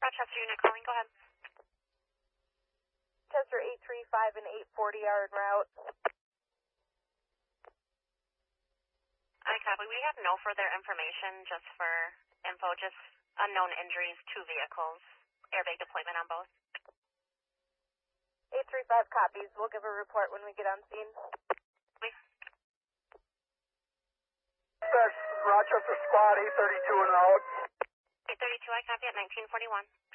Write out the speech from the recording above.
Rochester unit calling. Go ahead. Chester 835 and 840 are en route. I copy. We have no further information, just for info, just unknown injuries, 2 vehicles. Airbag deployment on both. 835 copies. We'll give a report when we get on scene. Rochester Squad 832 en route. 832, I copy at 1941.